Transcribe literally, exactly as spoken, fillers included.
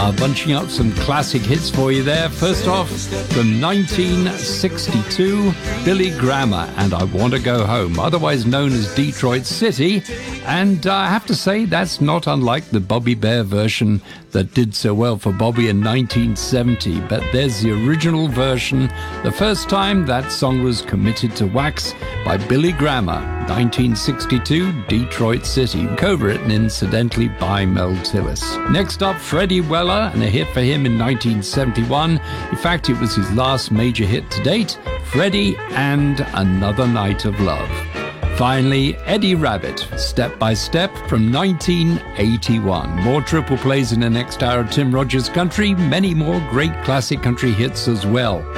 Uh, bunching up some classic hits for you there. First off, from nineteen sixty-two, Billy Graham and I Want to Go Home, otherwise known as Detroit City. And uh, I have to say, that's not unlike the Bobby Bare version that did so well for Bobby in nineteen seventy. But there's the original version, the first time that song was committed to wax by Billy Graham, nineteen sixty-two, Detroit City, co-written incidentally by Mel Tillis. Next up, Freddie Weller, and a hit for him in nineteen seventy-one. In fact, it was his last major hit to date, Freddie and Another Night of Love. Finally, Eddie Rabbitt, Step by Step from nineteen eighty-one. More triple plays in the next hour of Tim Rogers Country, many more great classic country hits as well.